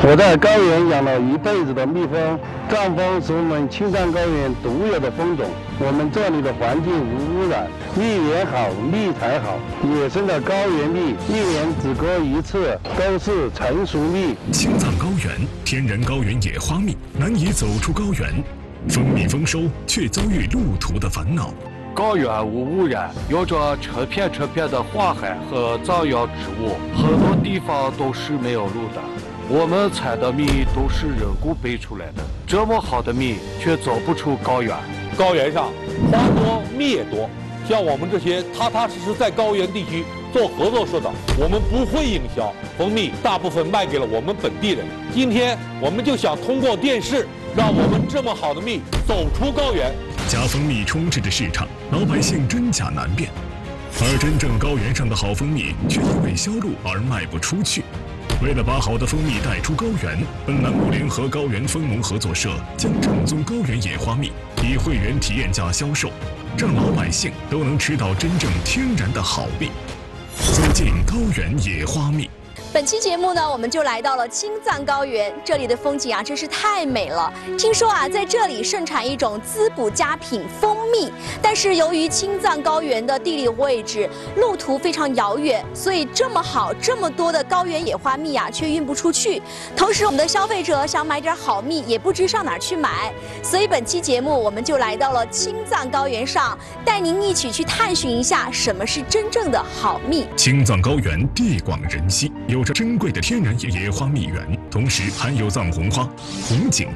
我在高原养了一辈子的蜜蜂，藏蜂是我们青藏高原独有的蜂种。我们这里的环境无污染，蜜源好，蜜才好。野生的高原蜜一年只割一次，都是成熟蜜。 青藏高原天然高原野花蜜难以走出高原，蜂蜜丰收却遭遇路途的烦恼。 高原无污染，有着成片的花海和藏药植物，很多地方都是没有路的。我们采的蜜都是人工培出来的，这么好的蜜却走不出高原。 高原上花多蜜也多，像我们这些踏踏实实在高原地区做合作社的，我们不会营销，蜂蜜大部分卖给了我们本地人。今天我们就想通过电视，让我们这么好的蜜走出高原。 假蜂蜜充斥着市场，老百姓真假难辨，而真正高原上的好蜂蜜却因为销路而卖不出去。为了把好的蜂蜜带出高原，本栏目联合高原蜂农合作社将正宗高原野花蜜以会员体验价销售，让老百姓都能吃到真正天然的好蜜。走进高原野花蜜。 本期节目呢，我们就来到了青藏高原，这里的风景啊真是太美了。听说啊，在这里盛产一种滋补佳品蜂蜜，但是由于青藏高原的地理位置、路途非常遥远，所以这么好、这么多的高原野花蜜啊，却运不出去。同时，我们的消费者想买点好蜜，也不知上哪儿去买。所以本期节目，我们就来到了青藏高原上，带您一起去探寻一下什么是真正的好蜜。 青藏高原地广人稀，有着珍贵的天然野花蜜源，同时含有藏红花、红景